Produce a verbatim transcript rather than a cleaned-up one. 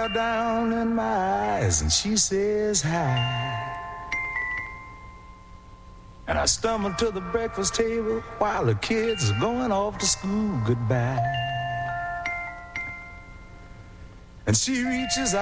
stare down in my eyes and she says hi. And I stumble to the breakfast table while the kids are going off to school goodbye. And she reaches